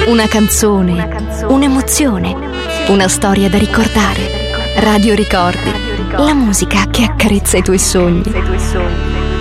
Una canzone, un'emozione, una storia da ricordare. Radio Ricordi, la musica che accarezza i tuoi sogni.